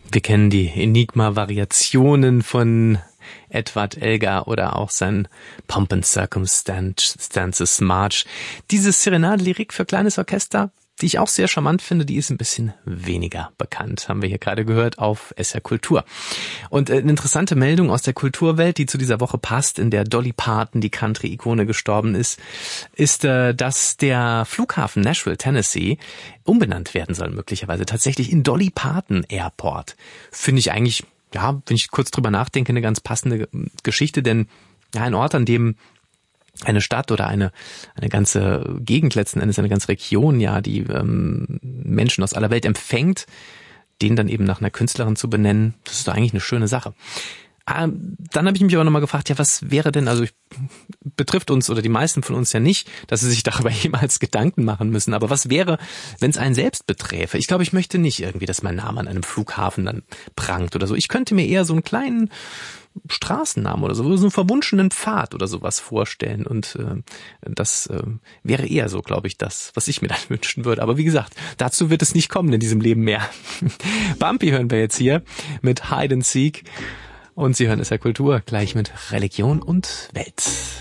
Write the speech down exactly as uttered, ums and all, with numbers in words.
Wir kennen die Enigma-Variationen von Edward Elgar oder auch sein Pomp and Circumstances March. Diese Serenade-Lyrik für kleines Orchester, die ich auch sehr charmant finde, die ist ein bisschen weniger bekannt, haben wir hier gerade gehört auf S R Kultur. Und eine interessante Meldung aus der Kulturwelt, die zu dieser Woche passt, in der Dolly Parton, die Country-Ikone, gestorben ist, ist, dass der Flughafen Nashville, Tennessee, umbenannt werden soll, möglicherweise tatsächlich in Dolly Parton Airport. Finde ich eigentlich, ja, wenn ich kurz drüber nachdenke, eine ganz passende Geschichte, denn ja, ein Ort, an dem eine Stadt oder eine eine ganze Gegend letzten Endes, eine ganze Region, ja, die ähm, Menschen aus aller Welt empfängt, den dann eben nach einer Künstlerin zu benennen, das ist doch eigentlich eine schöne Sache. Ähm, dann habe ich mich aber nochmal gefragt, ja, was wäre denn, also ich, betrifft uns oder die meisten von uns ja nicht, dass sie sich darüber jemals Gedanken machen müssen, aber was wäre, wenn es einen selbst beträfe? Ich glaube, ich möchte nicht irgendwie, dass mein Name an einem Flughafen dann prangt oder so. Ich könnte mir eher so einen kleinen Straßennamen oder so, so einen verwunschenen Pfad oder sowas vorstellen und äh, das äh, wäre eher so, glaube ich, das, was ich mir dann wünschen würde. Aber wie gesagt, dazu wird es nicht kommen in diesem Leben mehr. Bumpy hören wir jetzt hier mit Hide and Seek und Sie hören S R Kultur gleich mit Religion und Welt.